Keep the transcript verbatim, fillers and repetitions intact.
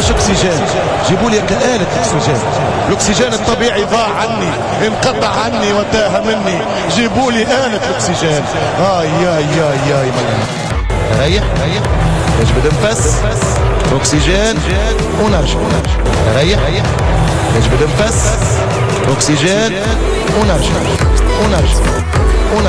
مش اكسجين، جيبوا لي آلة اكسجين. الاكسجين الطبيعي ضاع عني، انقطع عني وتاه مني، جيبوا لي آلة اكسجين. اي ياي ياي ياي ريح ريح نجبد نفس اكسجين ونرجع. ريح نجبد نفس اكسجين ونرجع ونرجع.